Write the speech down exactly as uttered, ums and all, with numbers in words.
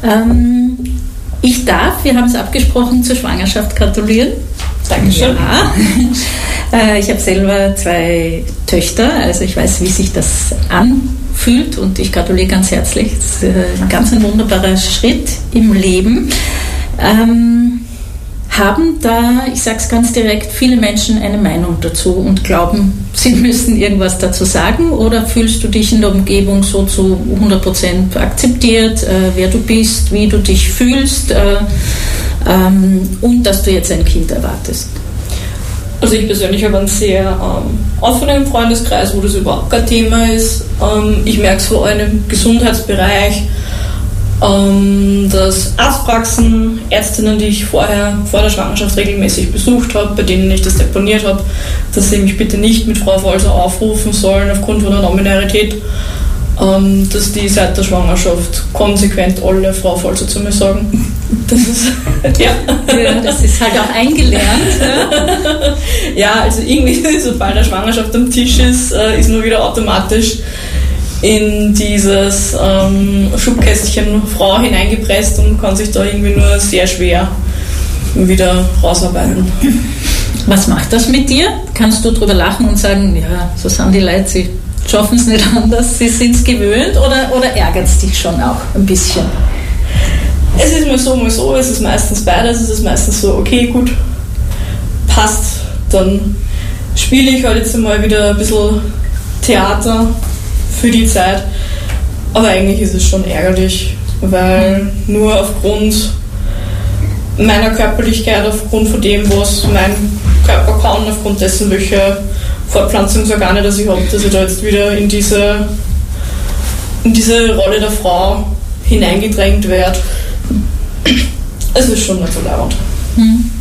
Ähm, ich darf, wir haben es abgesprochen, zur Schwangerschaft gratulieren. Dankeschön. Ja. äh, ich habe selber zwei Töchter, also ich weiß, wie sich das anfühlt und ich gratuliere ganz herzlich. Das ist ein ganz ein wunderbarer Schritt im Leben. Ähm, haben da, ich sage es ganz direkt, viele Menschen eine Meinung dazu und glauben, sie müssen irgendwas dazu sagen, oder fühlst du dich in der Umgebung so zu hundert Prozent akzeptiert, äh, wer du bist, wie du dich fühlst äh, ähm, und dass du jetzt ein Kind erwartest? Also ich persönlich habe einen sehr ähm, offenen Freundeskreis, wo das überhaupt kein Thema ist. Ähm, ich merke es vor allem im Gesundheitsbereich, Ähm, dass Arztpraxen, Ärztinnen, die ich vorher vor der Schwangerschaft regelmäßig besucht habe, bei denen ich das deponiert habe, dass sie mich bitte nicht mit Frau Volser aufrufen sollen aufgrund von der Nominalität, ähm, dass die seit der Schwangerschaft konsequent alle Frau Volser zu mir sagen. Das ist, ja. Ja, das ist halt auch eingelernt. Ja, ja, also irgendwie, sobald der Schwangerschaft am Tisch ist, äh, ist man wieder automatisch in dieses ähm, Schubkästchen Frau hineingepresst und kann sich da irgendwie nur sehr schwer wieder rausarbeiten. Was macht das mit dir? Kannst du drüber lachen und sagen, ja, so sind die Leute, sie schaffen es nicht anders, sie sind es gewöhnt, oder, oder ärgert es dich schon auch ein bisschen? Es ist mal so, mal so, es ist meistens beides, es ist meistens so, okay, gut, passt, dann spiele ich halt jetzt mal wieder ein bisschen Theater für die Zeit, aber eigentlich ist es schon ärgerlich, weil nur aufgrund meiner Körperlichkeit, aufgrund von dem, was mein Körper kann, aufgrund dessen, welche Fortpflanzungsorgane das ich habe, dass ich da jetzt wieder in diese, in diese Rolle der Frau hineingedrängt werde. Es ist schon nicht so laut. Hm.